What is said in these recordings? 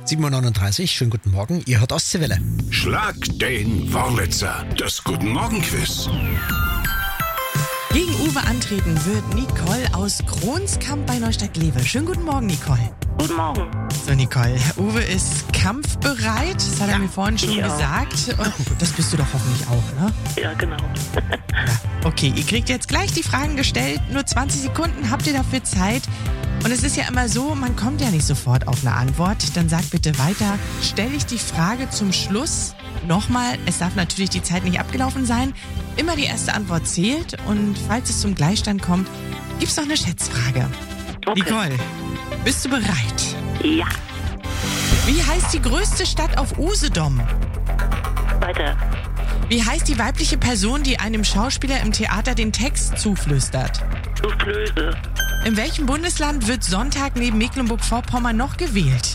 7.39 Uhr, schönen guten Morgen, ihr hört Ostseewelle. Schlag den Wurlitzer, das Guten Morgen-Quiz. Gegen Uwe antreten wird Nicole aus Kronskamp bei Neustadt-Glewe. Schönen guten Morgen, Nicole. Guten Morgen. So, Nicole, Uwe ist kampfbereit. Das hat er mir vorhin schon gesagt. Und das bist du doch hoffentlich auch, ne? Ja, genau. Ja. Okay, ihr kriegt jetzt gleich die Fragen gestellt. Nur 20 Sekunden habt ihr dafür Zeit. Und es ist ja immer so, man kommt ja nicht sofort auf eine Antwort. Dann sag bitte weiter. Stelle ich die Frage zum Schluss nochmal. Es darf natürlich die Zeit nicht abgelaufen sein. Immer die erste Antwort zählt. Und falls es zum Gleichstand kommt, gibt's noch eine Schätzfrage. Okay. Nicole, bist du bereit? Ja, Wie heißt die größte Stadt auf Usedom? weiter. Wie heißt die weibliche Person, die einem Schauspieler im Theater den Text zuflüstert? Soufflöse. In welchem Bundesland wird Sonntag neben Mecklenburg-Vorpommern noch gewählt?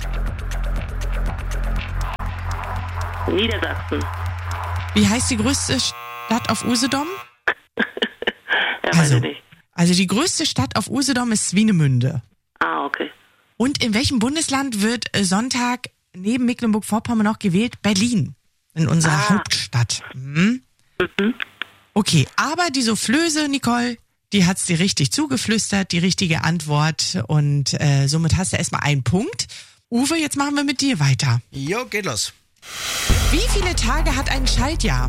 Niedersachsen. Wie heißt die größte Stadt auf Usedom? Ja, weiß ich nicht. Also die größte Stadt auf Usedom ist Swinemünde. Ah, okay. Und in welchem Bundesland wird Sonntag neben Mecklenburg-Vorpommern noch gewählt? Berlin. In unserer Hauptstadt. Mhm. Okay, aber die Soufflöse, Nicole, die hat's dir richtig zugeflüstert, die richtige Antwort. Und somit hast du erstmal einen Punkt. Uwe, jetzt machen wir mit dir weiter. Jo, geht los. Wie viele Tage hat ein Schaltjahr?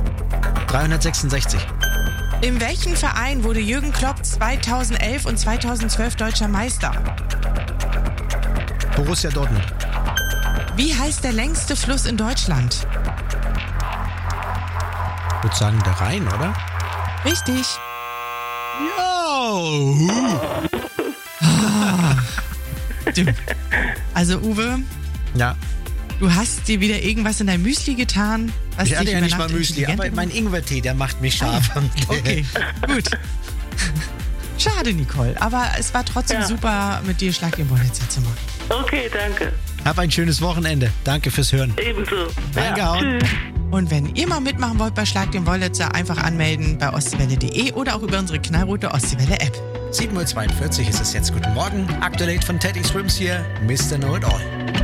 366. In welchem Verein wurde Jürgen Klopp 2011 und 2012 deutscher Meister? Borussia Dortmund. Wie heißt der längste Fluss in Deutschland? Ich würde sagen, der Rhein, oder? Richtig. Jo! Also Uwe, Ja, du hast dir wieder irgendwas in dein Müsli getan. Was ich dich hatte ja über nicht Nacht mal Müsli, intelligenter aber mein Ingwertee, der macht mich scharf. Okay, gut. Schade, Nicole. Aber es war trotzdem super, mit dir Schlag den Wurlitzer zu machen. Okay, danke. Hab ein schönes Wochenende. Danke fürs Hören. Ebenso. Reingehauen. Tschüss. Und wenn ihr mal mitmachen wollt bei Schlag den Wurlitzer, einfach anmelden bei ostseewelle.de oder auch über unsere knallrote Ostseewelle-App. 7.42 Uhr ist es jetzt. Guten Morgen. Aktuell von Teddy Swims hier. Mr. Know It All.